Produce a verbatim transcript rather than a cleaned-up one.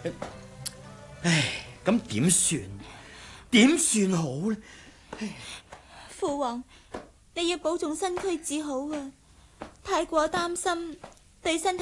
唉，咁點算？點算好呢？ 父王，你要保重身軀至好啊！太過擔心，對身體